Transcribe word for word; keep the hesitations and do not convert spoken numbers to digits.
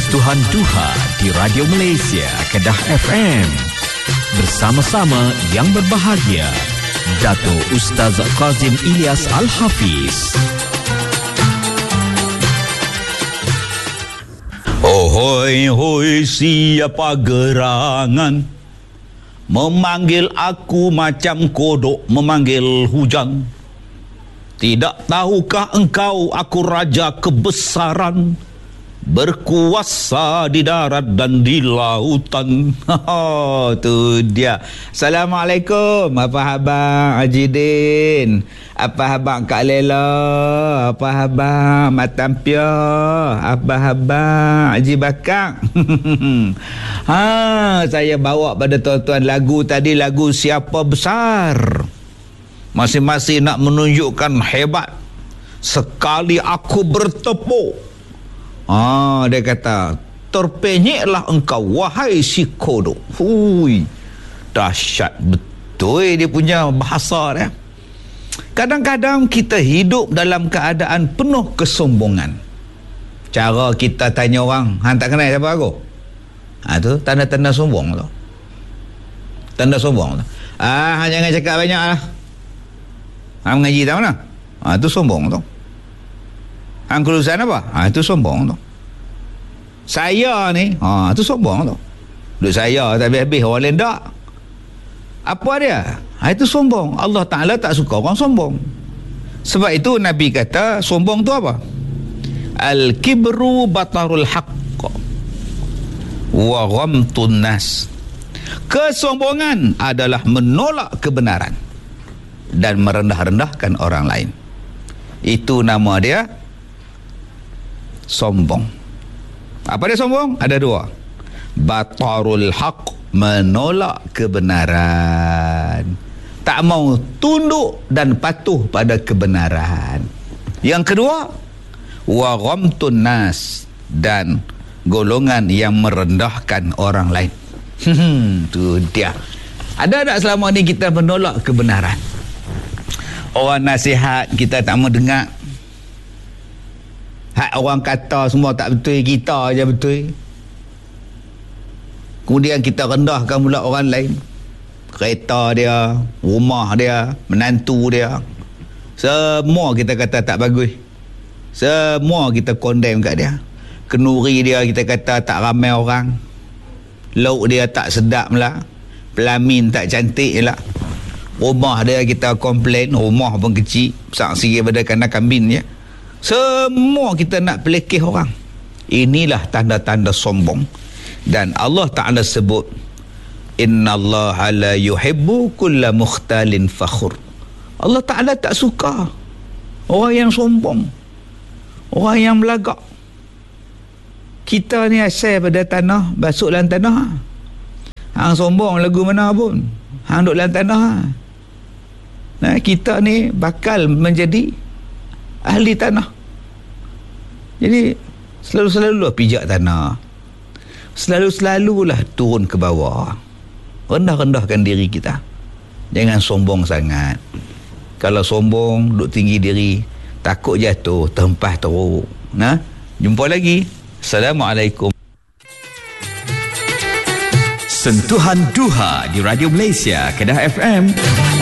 Sentuhan Duha di Radio Malaysia, Kedah F M. Bersama-sama yang berbahagia, Dato' Ustaz Kazim Ilyas Al-Hafiz. Oh hoi hoi, siapa gerangan memanggil aku macam kodok memanggil hujan? Tidak tahukah engkau aku raja kebesaran, berkuasa di darat dan di lautan. Oh, tu dia. Assalamualaikum. Apa khabar Haji Din? Apa khabar Kak Lela? Apa khabar Mat Tampia? Apa khabar Haji Bakar? Ha, saya bawa pada tuan-tuan lagu tadi, lagu Siapa Besar. Masing-masing nak menunjukkan hebat. Sekali aku bertepuk, ah, dia kata, terpenyeklah engkau wahai si kodok. Hui, dahsyat betul dia punya bahasa dia. Kadang-kadang kita hidup dalam keadaan penuh kesombongan. Cara kita tanya orang, hang tak kenal siapa aku? Ha, tu tanda-tanda sombong tu. Tanda sombong tu. Ah, hang jangan cakap banyak lah. Hang mengaji tahu mana? Ha, tu sombong tu. Hang kelulusan apa? Ha, itu sombong tu. Saya ni, ha, tu sombong tu. Duk saya tak habis-habis, orang lain tak. Apa dia? Ha, itu sombong. Allah Ta'ala tak suka orang sombong. Sebab itu Nabi kata, sombong tu apa? Al-kibru batarul haqq wa ghamtun nas. Kesombongan adalah menolak kebenaran dan merendah-rendahkan orang lain. Itu nama dia sombong. Apa dia sombong? Ada dua. Batarul haq, menolak kebenaran, tak mau tunduk dan patuh pada kebenaran. Yang kedua, wa ghamtun nas, dan golongan yang merendahkan orang lain. Hmm, tu dia. Ada tak selama ni kita menolak kebenaran? Orang nasihat kita tak mau dengar. Hak orang kata semua tak betul, kita aja betul. Kemudian kita rendahkan pula orang lain. Kereta dia, rumah dia, menantu dia, semua kita kata tak bagus. Semua kita condemn kat dia. Kenuri dia kita kata tak ramai orang. Lauk dia tak sedap lah. Pelamin tak cantik lah. Rumah dia kita komplain, rumah pun kecil, besar sikit pada kandang kambing je. Semua kita nak pelekeh orang. Inilah tanda-tanda sombong. Dan Allah Ta'ala sebut, innallaha la yuhibbu kulla mukhtalin fakhur. Allah Ta'ala tak suka orang yang sombong, orang yang melagak. Kita ni asal pada tanah, basuh dalam tanah. Hang sombong lagu mana pun, hang duduk dalam tanah. Nah, kita ni bakal menjadi ahli tanah. Jadi selalu-selalulah pijak tanah, selalu-selalulah turun ke bawah, rendah-rendahkan diri kita. Jangan sombong sangat. Kalau sombong, duduk tinggi diri, takut jatuh, terhempah teruk. Nah, jumpa lagi. Assalamualaikum. Sentuhan Duha di Radio Malaysia, Kedah F M.